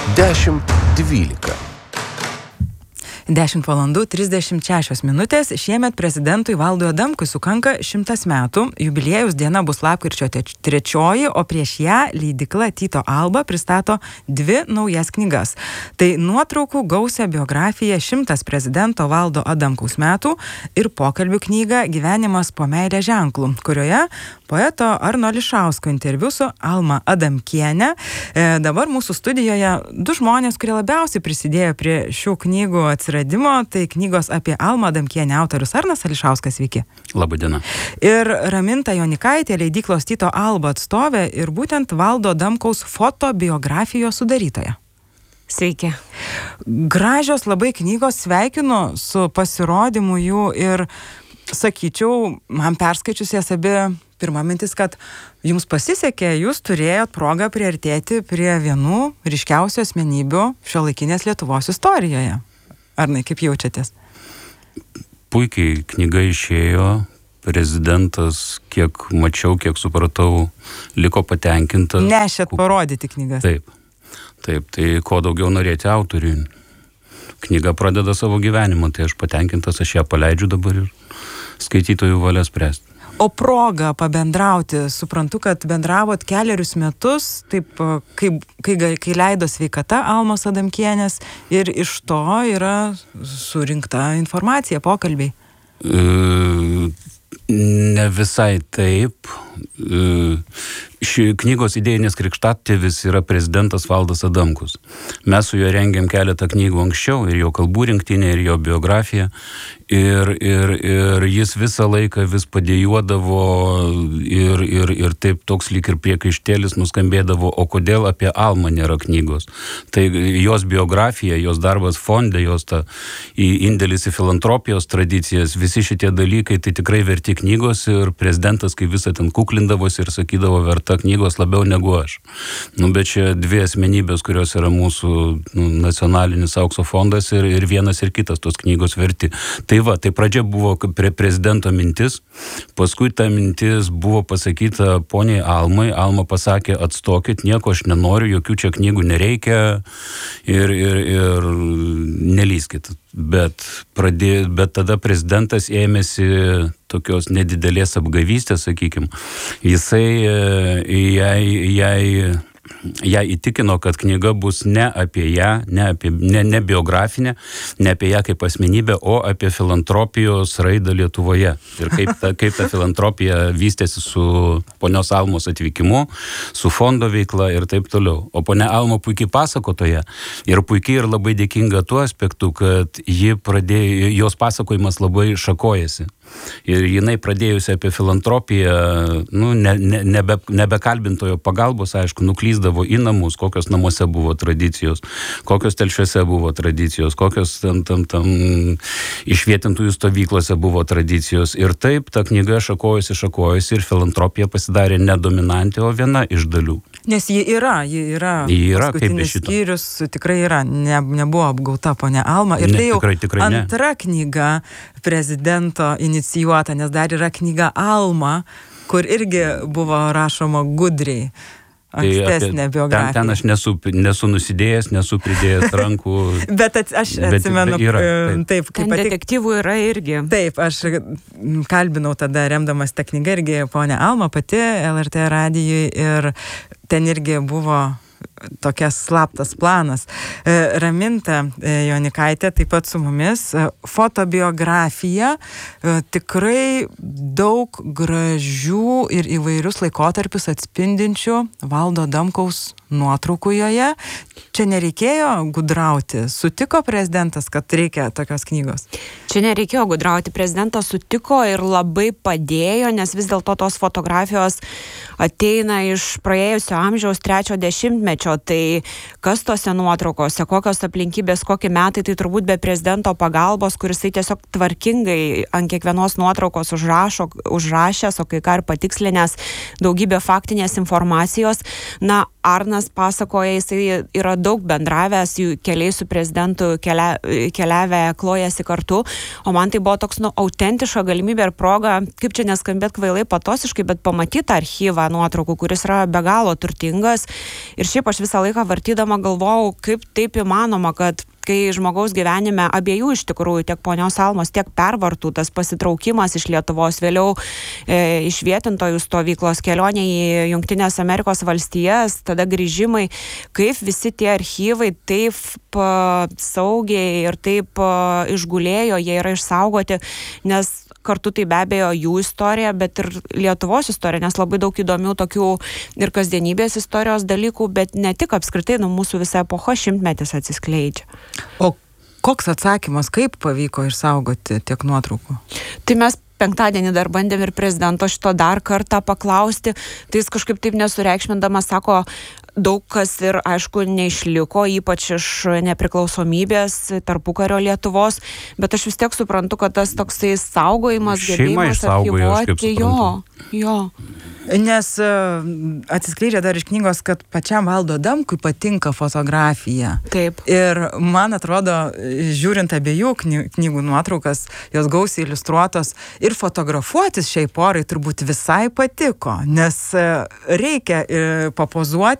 10:12. 10:36. Šiemet prezidentui Valdui Adamkui sukanka 100 metų. Jubiliejaus diena bus lapkričio 3, o prieš ją leidykla Tyto Alba pristato 2 naujas knygas. Tai nuotraukų gausią biografiją 100 prezidento Valdo Adamkaus metų ir pokalbių knyga Gyvenimas po meilės ženklų, kurioje poeto Arno Ališausko interviu su Alma Adamkiene. Dabar mūsų studijoje 2 žmonės, kurie labiausiai prisidėjo prie šių knygų atsiradimo. Tai knygos apie Almą Adamkienę autorius Arnas Ališauskas, sveiki. Labadiena. Ir Raminta Jonikaitė, leidyklos Tyto Alba atstovė ir būtent Valdo Adamkaus fotobiografijos sudarytoja. Sveiki. Gražios labai knygos, sveikinu su pasirodymu jų ir sakyčiau, man perskaičius jas abi, pirma mintis, kad jums pasisekė, jūs turėjot progą priartėti prie vienų ryškiausių asmenybių šiuolaikinės Lietuvos istorijoje. Arnai, kaip jaučiatės? Puikiai knyga išėjo, prezidentas, kiek mačiau, kiek supratau, liko patenkintas. Nešėt parodyti knygas. Taip, tai ko daugiau norėti autoriui. Knyga pradeda savo gyvenimą, tai aš patenkintas, aš ją paleidžiu dabar ir skaitytojų valia spręsti. O proga pabendrauti, suprantu, kad bendravot 4 metus, taip, kai leido sveikata Almos Adamkienės ir iš to yra surinkta informacija, pokalbiai. Ne visai taip. Ši knygos idėjinis krikštatėvis yra prezidentas Valdas Adamkus. Mes su juo rengėm keletą knygų anksčiau, ir jo kalbų rinktinė, ir jo biografija. Ir jis visą laiką vis padėjuodavo ir taip toks lyg ir priekaištėlis nuskambėdavo, o kodėl apie Almą nėra knygos. Tai jos biografija, jos darbas fonde, jos indėlis į filantropijos tradicijas, visi šitie dalykai tai tikrai verti knygos ir prezidentas, kai visą ten kuklindavosi ir sakydavo verta knygos labiau negu aš. Bet čia 2 asmenybės, kurios yra mūsų nacionalinis aukso fondas ir vienas ir kitas tos knygos verti. Tai pradžia buvo prezidento mintis, paskui ta mintis buvo pasakyta poniai Almai, Alma pasakė atstokit, nieko aš nenoriu, jokių čia knygų nereikia ir nelįskit. Bet tada prezidentas ėmėsi tokios nedidelės apgavystės, sakykim. Jisai ją įtikino, kad knyga bus ne apie ją, ne biografinė, ne apie ją kaip asmenybę, o apie filantropijos raidą Lietuvoje. Ir kaip ta filantropija vystėsi su ponios Almos atvykimu, su fondo veikla ir taip toliau. O ponia Alma puikiai pasakotoja ir puikiai ir labai dėkinga tuo aspektu, kad jos pasakojimas labai šakojasi. Ir jinai pradėjusi apie filantropiją, nebekalbintojo pagalbos, aišku, nuklysdavo į namus, kokios namuose buvo tradicijos, kokios telšiuose buvo tradicijos, kokios tam išvietintųjų stovyklose buvo tradicijos. Ir taip ta knyga šakojasi ir filantropija pasidarė ne dominantė, o viena iš dalių. Nes ji yra paskutinis skyrius tikrai yra, nebuvo apgauta ponia Alma. Ir tai jau tikrai antra knyga prezidento inicijuota, nes dar yra knyga Alma, kur irgi buvo rašoma gudriai. Ankstesnė biografija. Ten aš nesu nusidėjęs, nesu pridėjęs rankų. Bet aš atsimenu, taip, ten detektyvų yra irgi. Taip, aš kalbinau tada, remdamas tą knygą, irgi ponia Alma pati LRT radijui ir ten irgi buvo tokias slaptas planas. Raminta Jonikaitė taip pat su mumis. Fotobiografija, tikrai daug gražių ir įvairius laikotarpius atspindinčių Valdo Adamkaus nuotraukų joje. Čia nereikėjo gudrauti. Sutiko prezidentas, kad reikia tokios knygos? Čia nereikėjo gudrauti. Prezidentas sutiko ir labai padėjo, nes vis dėlto tos fotografijos ateina iš praėjusio amžiaus 3 dešimtmečio. Tai kas tose nuotraukose, kokios aplinkybės, kokie metai, tai turbūt be prezidento pagalbos, kuris tiesiog tvarkingai ant kiekvienos nuotraukos užrašęs, o kai ką ir patikslinęs daugybę faktinės informacijos. Arnas pasakoja, jisai yra daug bendravęs, jų keliai su prezidentu keliavę, klojasi kartu, o man tai buvo toks autentiška galimybė ir proga, kaip čia neskambėt kvailai patosiškai, bet pamatyti archyvą, nuotraukų, kuris yra be galo turtingas. Ir šiaip aš visą laiką vartydama galvojau, kaip taip įmanoma, kad kai žmogaus gyvenime abiejų iš tikrųjų, tiek ponios Almos, tiek pervartų, tas pasitraukimas iš Lietuvos, vėliau iš vietintojų stovyklos, kelionė į Jungtinės Amerikos valstijas, tada grįžimai, kaip visi tie archyvai taip saugiai ir taip išgulėjo, jie yra išsaugoti, nes kartu tai be abejo jų istorija, bet ir Lietuvos istorija, nes labai daug įdomių tokių ir kasdienybės istorijos dalykų, bet ne tik apskritai, mūsų visa epocha šimtmetis atsiskleidžia. O koks atsakymas, kaip pavyko išsaugoti tiek nuotraukų? Tai mes penktadienį dar bandėm ir prezidento šito dar kartą paklausti, tai jis kažkaip taip nesureikšmindamas sako, daug kas ir, aišku, neišliko, ypač iš nepriklausomybės tarpukario Lietuvos, bet aš vis tiek suprantu, kad tas toksai saugojimas, gebėjimas archyvuoti, jo. Nes atsiskleidžia dar iš knygos, kad pačiam Valdui Adamkui patinka fotografija. Taip. Ir man atrodo, žiūrint abiejų knygų nuotraukas, jos gausiai iliustruotos, ir fotografuotis šiai porai turbūt visai patiko, nes reikia papozuoti